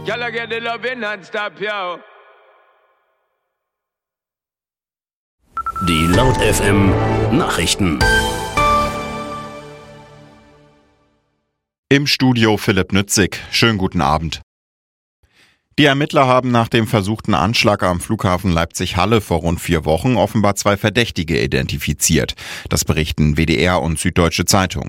Y'all get the loving non-stop, yo. Die Laut FM Nachrichten. Im Studio Philipp Nützig. Schönen guten Abend. Die Ermittler haben nach dem versuchten Anschlag am Flughafen Leipzig-Halle vor rund 4 Wochen offenbar 2 Verdächtige identifiziert. Das berichten WDR und Süddeutsche Zeitung.